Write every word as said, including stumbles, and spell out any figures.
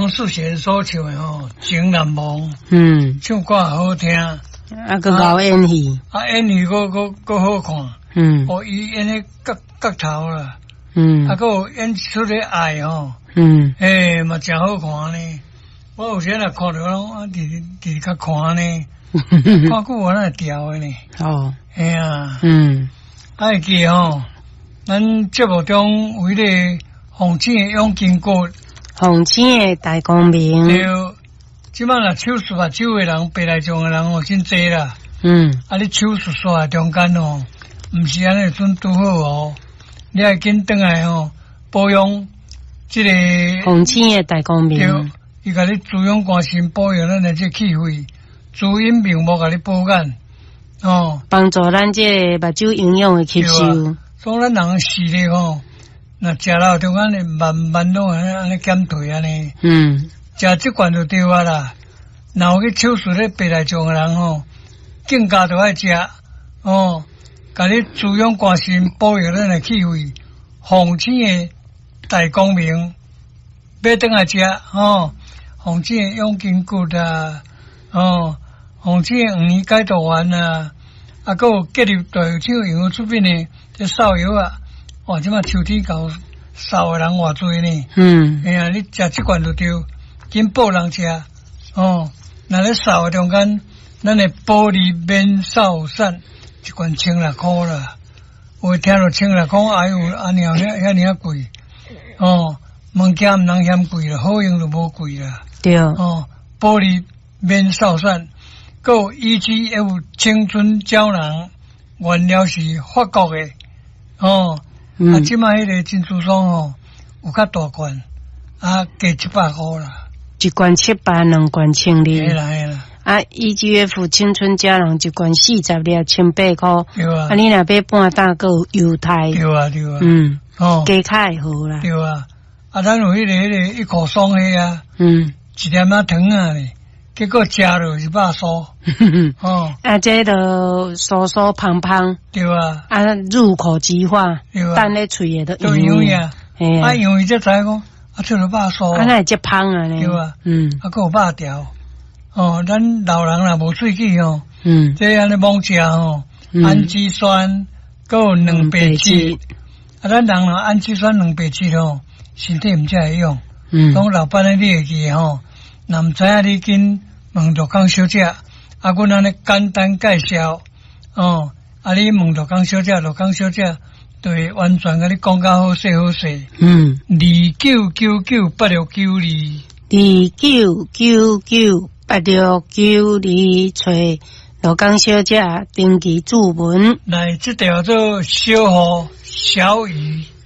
王世贤所唱的吼《情难忘》， 嗯， 唱歌好听，啊个熬演戏， 啊演戏个个个好看， 嗯， 哦伊演迄角角头啦， 嗯， 啊个有演出个爱吼， 嗯， 诶嘛真好看呢。我有时若看着拢啊，直直较看呢，看久我那调的呢。 哦， 哎呀， 嗯， 爱记吼，咱节目中为了红星的永金国， 红星的大光明， 对，即摆若手术目睭的人，白内障的人哦，真济啦。 嗯， 啊，你手术煞中间哦，毋是安尼准拄好哦，你爱紧转来吼保养即、这个。 红星的大光明。 伊甲你滋养肝肾，保养咱的这气血，滋阴明目，甲你保眼，哦， 帮助咱这目睭营养的吸收。 所以咱人视力吼，若食了中间的慢慢拢安尼安尼减退安尼。 嗯， 食即罐就对啊啦。若有去手术咧白内障的人吼，更加着爱食哦，甲你滋养肝肾，保养咱的气血，红星的大光明，要等来食哦。红星的永筋骨啊，哦，红星的五年解毒丸啊，啊，还有结入大有厂用出品的这扫药啊，哇，即马秋天到扫的人偌多呢。 嗯， 哎呀，你食即罐就对，紧补人食哦。若咧扫的中间，咱的玻璃免扫散一罐千六块啦，有听到千六块，哎呦，安尼遐遐尔贵哦，物件毋通嫌贵啦，好用就无贵啦。 对哦，玻璃免扫散，还有 E G F 青春胶囊，原料是法国的哦。嗯、啊，即摆迄个珍珠霜哦，有较大罐，啊，加一百块啦。 一罐七百，两罐千二。 系啦系啦。 啊 ，E G F 青春胶囊一罐四十粒，千八块。 对啊。 啊，你若买半打，还有犹太。 对啊对啊。 嗯。 哦。 加卡会好啦。 对啊。啊，咱有迄、那个迄、那个一口霜迄啊。 嗯。 一粒仔糖啊咧，结果食了一百酥。哦。啊， 这都酥酥胖胖。 对啊。 啊，入口即化。 对啊。 等咧嘴的都油呀。 哎啊，油伊才知讲，啊，出了百酥。 啊，那会胖啊咧。 对啊。 嗯。 啊，还有百条。哦，咱老人若无喙齿哦。 嗯。 这安尼猛食哦，氨基酸，还有两白质。啊，咱人若氨基酸两白质哦，身体毋才会用。嗯。讲老板咧，你会记吼。若毋知影你紧问罗江小姐，啊，阮安尼简单介绍，哦，啊，你问罗江小姐，罗江小姐就会完全甲你讲甲好势好势。嗯，二九九九八六九二， 二九九九八六九二，找罗江小姐登记注文。 来，这条做小号小鱼。